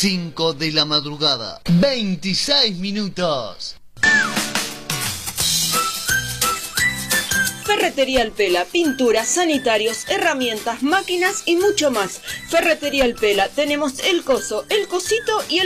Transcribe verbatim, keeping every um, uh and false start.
cinco de la madrugada. veintiséis minutos. Ferretería El Pela, pinturas, sanitarios, herramientas, máquinas y mucho más. Ferretería El Pela, tenemos el coso, el cosito y el